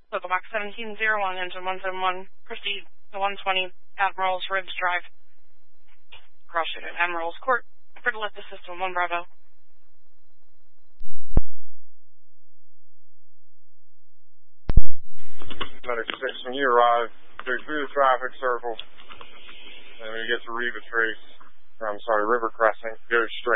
Local box 1701, engine 171, proceed to 120 Admiral's Ridge Drive. Cross street at Admiral's Court. For to let the system 1 Bravo. Medic 6, when you arrive, go through the traffic circle, and when you get to River Crossing, go straight.